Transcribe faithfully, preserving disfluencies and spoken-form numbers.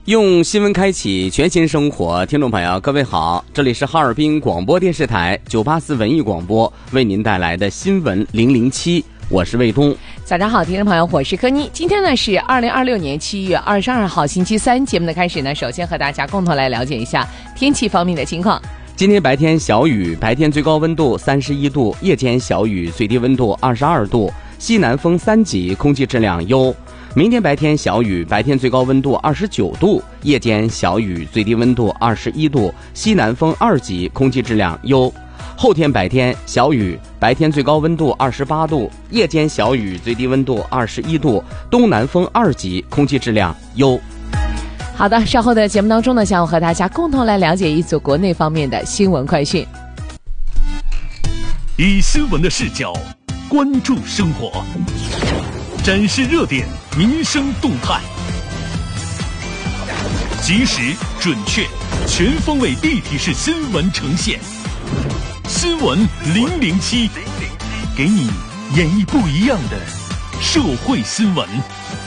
用新闻开启全新生活，听众朋友各位好，这里是哈尔滨广播电视台九八四文艺广播为您带来的新闻零零七，我是卫东。 早上好，听众朋友，我是柯妮。今天呢是二零二六年七月二十二号星期三，节目的开始呢，首先和大家共同来了解一下天气方面的情况。 今天白天小雨，白天最高温度三十一度，夜间小雨，最低温度二十二度，西南风三级，空气质量优。明天白天小雨，白天最高温度二十九度，夜间小雨，最低温度二十一度，西南风二级，空气质量优。后天白天小雨，白天最高温度二十八度，夜间小雨，最低温度二十一度，东南风二级，空气质量优。 好的，稍后的节目当中呢，想要和大家共同来了解一组国内方面的新闻快讯。 以新闻的视角关注生活，展示热点民生动态，及时准确全方位立体式新闻呈现。新闻零零七，给你演绎不一样的社会新闻。